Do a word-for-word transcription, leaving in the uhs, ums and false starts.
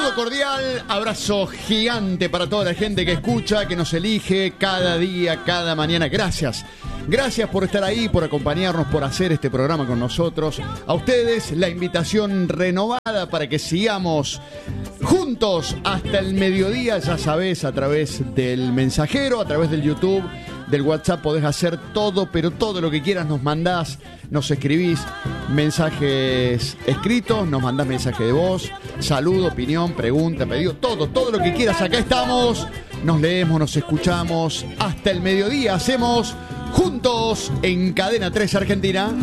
Saludo cordial, abrazo gigante para toda la gente que escucha, que nos elige cada día, cada mañana. Gracias. Gracias por estar ahí, por acompañarnos, por hacer este programa con nosotros. A ustedes la invitación renovada para que sigamos juntos hasta el mediodía, ya sabés, a través del mensajero, a través del YouTube, del WhatsApp, podés hacer todo, pero todo lo que quieras nos mandás, nos escribís mensajes escritos, nos mandás mensaje de voz, saludo, opinión, pregunta, pedido, todo, todo lo que quieras, acá estamos, nos leemos, nos escuchamos, hasta el mediodía hacemos juntos en Cadena tres Argentina.